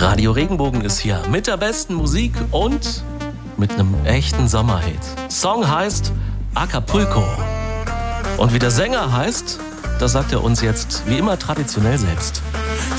Radio Regenbogen ist hier mit der besten Musik und mit einem echten Sommerhit. Song heißt Acapulco. Und wie der Sänger heißt, das sagt er uns jetzt wie immer traditionell selbst.